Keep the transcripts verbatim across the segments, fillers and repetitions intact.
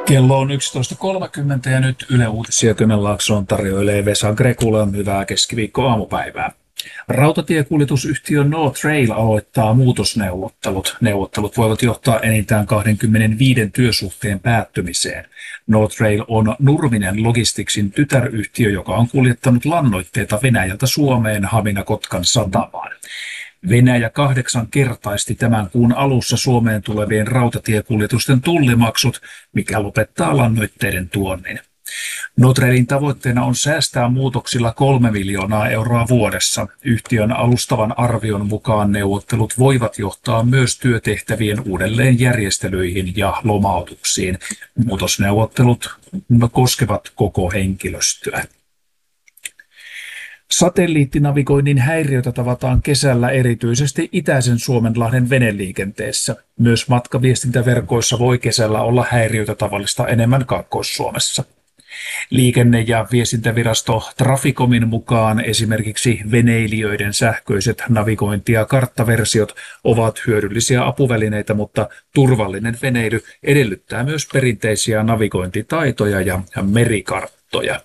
Kello on yksitoista kolmekymmentä ja nyt Yle Uutisia Kymenlaaksoon tarjoilee Vesa Grekula. Hyvää keskiviikkoaamupäivää. Rautatiekuljetusyhtiö North Rail aloittaa muutosneuvottelut. Neuvottelut voivat johtaa enintään kaksikymmentäviisi työsuhteen päättymiseen. North Rail on Nurminen Logisticsin tytäryhtiö, joka on kuljettanut lannoitteita Venäjältä Suomeen Hamina-Kotkan satamaan. Venäjä kahdeksankertaisti tämän kuun alussa Suomeen tulevien rautatiekuljetusten tullimaksut, mikä lopettaa lannoitteiden tuonnin. North Railin tavoitteena on säästää muutoksilla kolme miljoonaa euroa vuodessa. Yhtiön alustavan arvion mukaan neuvottelut voivat johtaa myös työtehtävien uudelleenjärjestelyihin ja lomautuksiin. Muutosneuvottelut koskevat koko henkilöstöä. Satelliittinavigoinnin häiriötä tavataan kesällä erityisesti itäisen Suomenlahden veneliikenteessä. Myös matkaviestintäverkoissa voi kesällä olla häiriötä tavallista enemmän Kaakkois-Suomessa. Liikenne- ja viestintävirasto Traficomin mukaan esimerkiksi veneilijöiden sähköiset navigointi- ja karttaversiot ovat hyödyllisiä apuvälineitä, mutta turvallinen veneily edellyttää myös perinteisiä navigointitaitoja ja merikarttoja.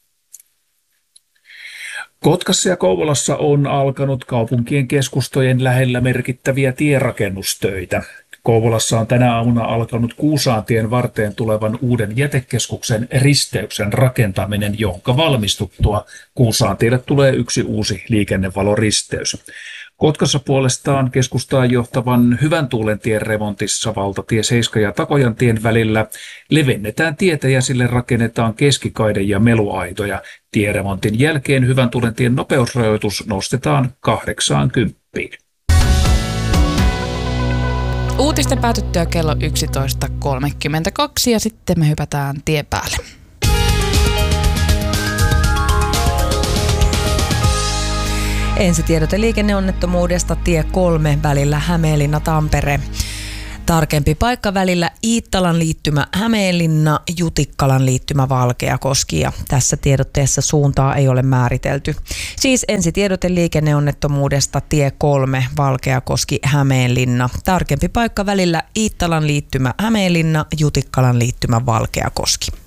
Kotkassa ja Kouvolassa on alkanut kaupunkien keskustojen lähellä merkittäviä tierakennustöitä. Kouvolassa on tänä aamuna alkanut Kuusaantien varteen tulevan uuden jätekeskuksen risteyksen rakentaminen, jonka valmistuttua Kuusaantielle tulee yksi uusi liikennevalo-risteys. Kotkassa puolestaan keskustaan johtavan Hyvän Tuulen tien remontissa valtatie seitsemän ja Takojantien välillä levennetään tietä ja sille rakennetaan keskikaide ja meluaitoja. Tieremontin jälkeen Hyvän Tuulen tien nopeusrajoitus nostetaan kahdeksankymmentä. Uutisten päätyttyä kello yksitoista kolmekymmentäkaksi ja sitten me hypätään tien päälle. Ensitiedote liikenneonnettomuudesta tie kolme välillä Hämeenlinna-Tampere. Tarkempi paikka välillä Iittalan liittymä Hämeenlinna, Jutikkalan liittymä Valkeakoski ja tässä tiedotteessa suuntaa ei ole määritelty. Siis ensitiedote liikenneonnettomuudesta tie kolme Valkeakoski Hämeenlinna. Tarkempi paikka välillä Iittalan liittymä Hämeenlinna, Jutikkalan liittymä Valkeakoski.